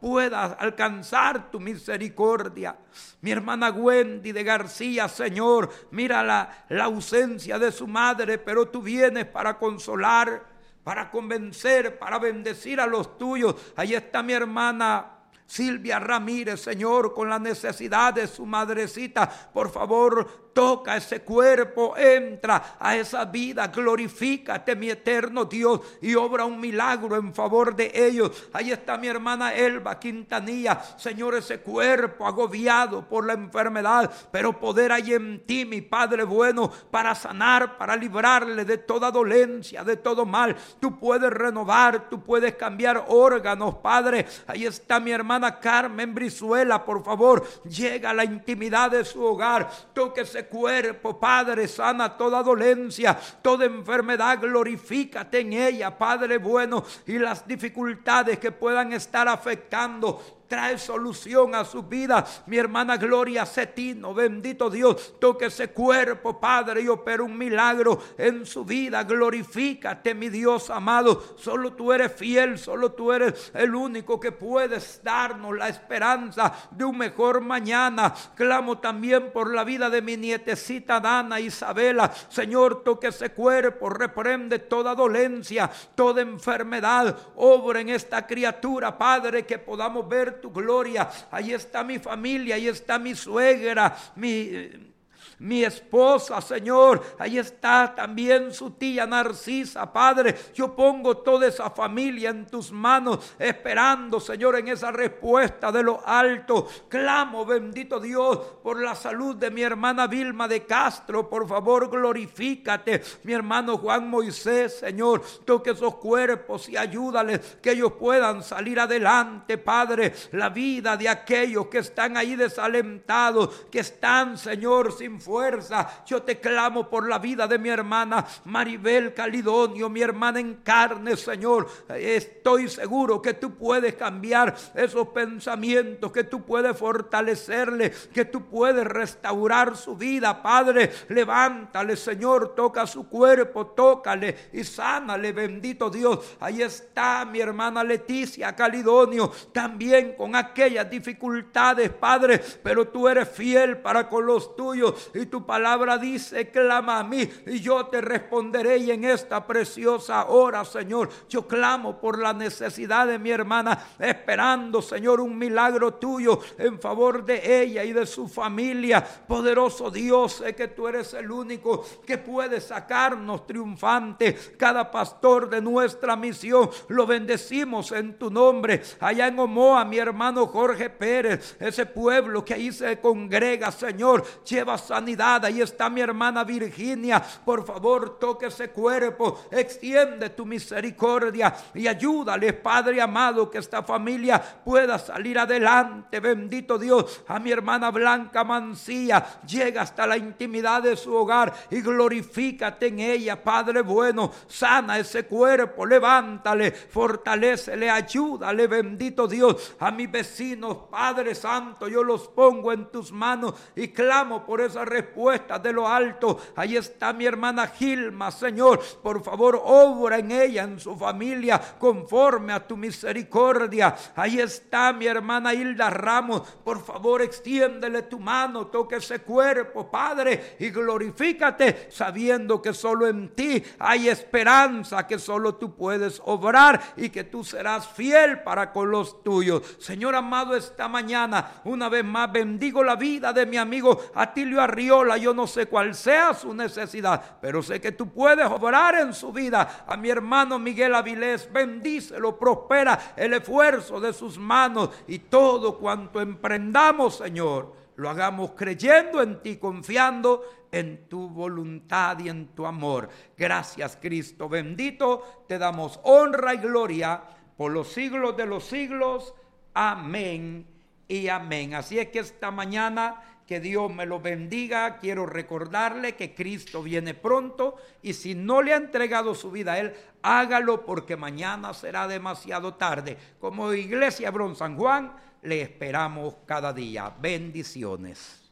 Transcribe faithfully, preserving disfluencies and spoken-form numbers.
pueda alcanzar tu misericordia. Mi hermana Wendy de García, Señor, mira la, la ausencia de su madre, pero tú vienes para consolar, para convencer, para bendecir a los tuyos. Ahí está mi hermana Silvia Ramírez, Señor, con la necesidad de su madrecita. Por favor, toca ese cuerpo, entra a esa vida, glorifícate, mi eterno Dios, y obra un milagro en favor de ellos. Ahí está mi hermana Elba Quintanilla, Señor, ese cuerpo agobiado por la enfermedad, pero poder hay en ti, mi Padre bueno, para sanar, para librarle de toda dolencia, de todo mal. Tú puedes renovar, tú puedes cambiar órganos, Padre. Ahí está mi hermana Carmen Brizuela, por favor, llega a la intimidad de su hogar, toque ese cuerpo, Padre, sana toda dolencia, toda enfermedad, glorifícate en ella, Padre bueno, y las dificultades que puedan estar afectando, trae solución a su vida. Mi hermana Gloria Cetino, bendito Dios, toque ese cuerpo, Padre, y opera un milagro en su vida. Glorifícate, mi Dios amado. Solo tú eres fiel, solo tú eres el único que puedes darnos la esperanza de un mejor mañana. Clamo también por la vida de mi nietecita Dana Isabela. Señor, toque ese cuerpo, reprende toda dolencia, toda enfermedad. Obra en esta criatura, Padre, que podamos ver tu gloria. Ahí está mi familia, ahí está mi suegra, mi... mi esposa, Señor, ahí está también su tía Narcisa, Padre. Yo pongo toda esa familia en tus manos, esperando, Señor, en esa respuesta de lo alto. Clamo, bendito Dios, por la salud de mi hermana Vilma de Castro. Por favor, glorifícate. Mi hermano Juan Moisés, Señor, toque esos cuerpos y ayúdales que ellos puedan salir adelante, Padre. La vida de aquellos que están ahí desalentados, que están, Señor, sin fuerza. Yo te clamo por la vida de mi hermana Maribel Calidonio, mi hermana en carne, Señor. Estoy seguro que tú puedes cambiar esos pensamientos, que tú puedes fortalecerle, que tú puedes restaurar su vida, Padre. Levántale, Señor, toca su cuerpo, tócale y sánale, bendito Dios. Ahí está mi hermana Leticia Calidonio, también con aquellas dificultades, Padre, pero tú eres fiel para con los tuyos. Y tu palabra dice, clama a mí y yo te responderé. Y en esta preciosa hora, Señor, yo clamo por la necesidad de mi hermana, esperando, Señor, un milagro tuyo en favor de ella y de su familia. Poderoso Dios, sé que tú eres el único que puede sacarnos triunfante. Cada pastor de nuestra misión lo bendecimos en tu nombre. Allá en Omoa, mi hermano Jorge Pérez, ese pueblo que ahí se congrega, Señor, lleva sanidad. Ahí está mi hermana Virginia. Por favor, toque ese cuerpo, extiende tu misericordia y ayúdale, Padre amado, que esta familia pueda salir adelante. Bendito Dios. A mi hermana Blanca Mancilla, llega hasta la intimidad de su hogar y glorifícate en ella, Padre bueno. Sana ese cuerpo, levántale, fortalécele, ayúdale, bendito Dios. A mis vecinos, Padre santo, yo los pongo en tus manos y clamo por esa respuesta de lo alto. Ahí está mi hermana Gilma, Señor, por favor, obra en ella, en su familia, conforme a tu misericordia. Ahí está mi hermana Hilda Ramos, por favor, extiéndele tu mano, toque ese cuerpo, Padre, y glorifícate, sabiendo que solo en ti hay esperanza, que solo tú puedes obrar y que tú serás fiel para con los tuyos. Señor amado, esta mañana, una vez más, bendigo la vida de mi amigo Atilio Arriola. Yo no sé cuál sea su necesidad, pero sé que tú puedes obrar en su vida. A mi hermano Miguel Avilés, bendícelo, prospera el esfuerzo de sus manos y todo cuanto emprendamos, Señor, lo hagamos creyendo en ti, confiando en tu voluntad y en tu amor. Gracias, Cristo bendito, te damos honra y gloria por los siglos de los siglos. Amén y amén. Así es que esta mañana, que Dios me lo bendiga. Quiero recordarle que Cristo viene pronto y si no le ha entregado su vida a Él, hágalo, porque mañana será demasiado tarde. Como Iglesia Hebrón San Juan, le esperamos cada día. Bendiciones.